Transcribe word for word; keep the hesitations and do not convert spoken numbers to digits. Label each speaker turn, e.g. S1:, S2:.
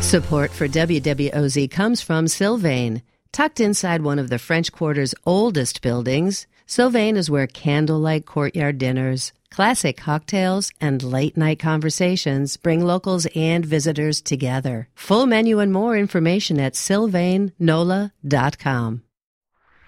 S1: Support for W W O Z comes from Sylvain. Tucked inside one of the French Quarter's oldest buildings, Sylvain is where candlelight courtyard dinners, classic cocktails, and late-night conversations bring locals and visitors together. Full menu and more information at sylvain nola dot com.